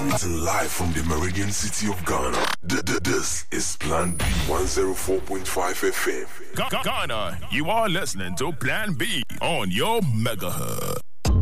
Transmitting live from the Meridian City of Ghana. This is Plan B 104.5 FM. Ghana, you are listening to Plan B on your megahertz.